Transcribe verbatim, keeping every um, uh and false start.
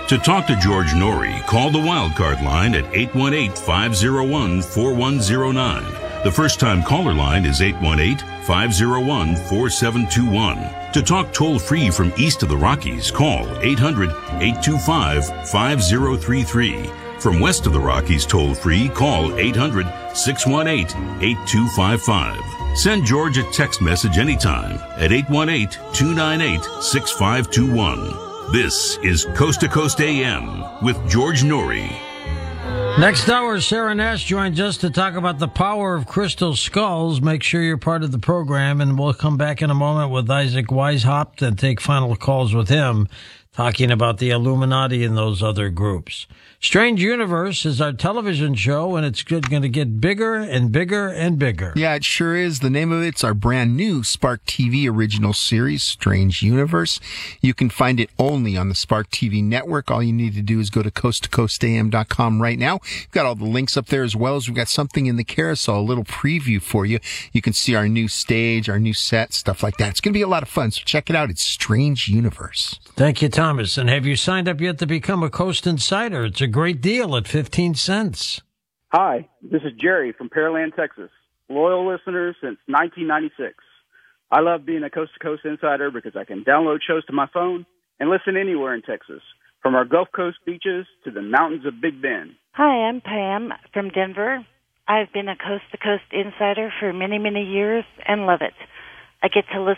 To talk to George Norrie, call the Wildcard line at eight one eight, five oh one, four one oh nine. The first-time caller line is eight one eight, five oh one, four seven two one. To talk toll-free from east of the Rockies, call eight hundred, eight two five, five oh three three. From west of the Rockies toll-free, call eight hundred, six one eight, eight two five five. Send George a text message anytime at eight one eight, two nine eight, six five two one. This is Coast to Coast A M with George Norrie. Next hour, Sarah Nash joins us to talk about the power of crystal skulls. Make sure you're part of the program, and we'll come back in a moment with Isaac Weishaupt and take final calls with him, talking about the Illuminati and those other groups. Strange Universe is our television show, and it's going to get bigger and bigger and bigger. Yeah, it sure is. The name of it's our brand new Spark T V original series, Strange Universe. You can find it only on the Spark T V network. All you need to do is go to coast to coast a m dot com right now. We've got all the links up there, as well as we've got something in the carousel, a little preview for you. You can see our new stage, our new set, stuff like that. It's going to be a lot of fun, so check it out. It's Strange Universe. Thank you, Thomas. And have you signed up yet to become a Coast Insider? It's a great deal at fifteen cents. Hi, this is Jerry from Pearland, Texas. Loyal listener since nineteen ninety-six. I love being a Coast to Coast Insider because I can download shows to my phone and listen anywhere in Texas, from our Gulf Coast beaches to the mountains of Big Bend. Hi, I'm Pam from Denver. I've been a Coast to Coast Insider for many, many years and love it. I get to listen